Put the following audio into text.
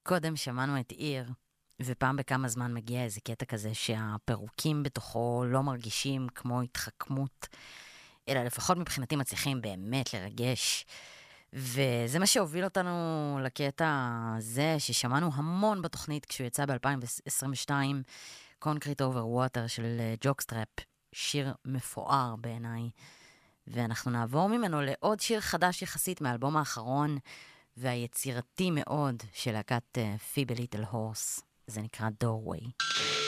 קודם שמענו את עיר, ופעם בכמה זמן מגיע איזה קטע כזה שהפירוקים בתוכו לא מרגישים כמו התחכמות, אלא לפחות מבחינתי מצליחים באמת לרגש. וזה מה שהוביל אותנו לקטע הזה ששמענו המון בתוכנית כשהוא יצא ב-2022, Concrete Over Water של ג'וקסטראפ, שיר מפואר בעיניי. ואנחנו נעבור ממנו לעוד שיר חדש יחסית מהאלבום האחרון, והיצירתי מאוד של להקת פיבל ליטל הורס. זה נקרא Doorway.